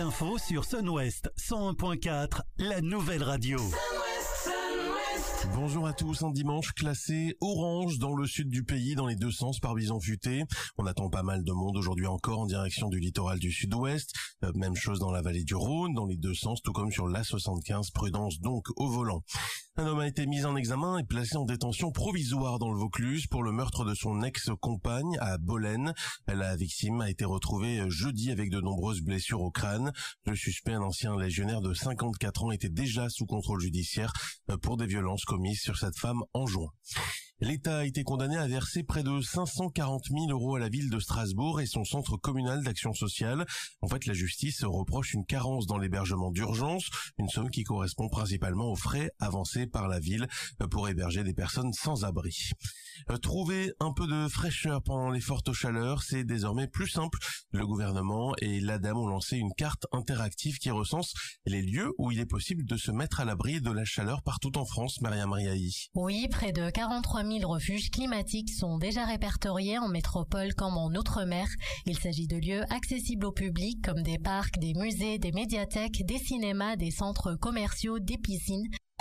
l'info sur Sun West 101.4, la nouvelle radio. Bonjour à tous, un dimanche classé orange dans le sud du pays, dans les deux sens par bison futé. On attend pas mal de monde aujourd'hui encore en direction du littoral du sud-ouest. Même chose dans la vallée du Rhône, dans les deux sens, tout comme sur l'A75. Prudence donc au volant. Un homme a été mis en examen et placé en détention provisoire dans le Vaucluse pour le meurtre de son ex-compagne à Bolène. La victime a été retrouvée jeudi avec de nombreuses blessures au crâne. Le suspect, un ancien légionnaire de 54 ans, était déjà sous contrôle judiciaire pour des violences commises sur cette femme en juin. L'État a été condamné à verser près de 540 000 € à la ville de Strasbourg et son centre communal d'action sociale. En fait, la justice reproche une carence dans l'hébergement d'urgence, une somme qui correspond principalement aux frais avancés par la ville pour héberger des personnes sans abri. Trouver un peu de fraîcheur pendant les fortes chaleurs, c'est désormais plus simple. Le gouvernement et l'ADEME ont lancé une carte interactive qui recense les lieux où il est possible de se mettre à l'abri de la chaleur partout en France. Myriam Riahi. Oui, près de 43 000 refuges climatiques sont déjà répertoriés en métropole comme en Outre-mer. Il s'agit de lieux accessibles au public comme des parcs, des musées, des médiathèques, des cinémas, des centres commerciaux, des piscines.